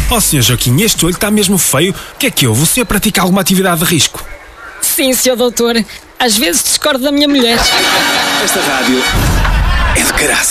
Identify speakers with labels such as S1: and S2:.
S1: Oh, Sr. Joaquim, este olho está mesmo feio. O que é que houve? O senhor pratica alguma atividade de risco?
S2: Sim, Sr. Doutor. Às vezes discordo da minha mulher.
S3: Esta rádio é de caraças.